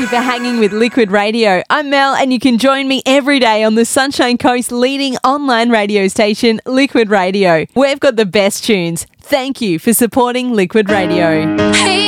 for hanging with Liquid Radio. I'm Mel, and you can join me every day on the Sunshine Coast's leading online radio station, Liquid Radio. We've got the best tunes. Thank you for supporting Liquid Radio. Hey.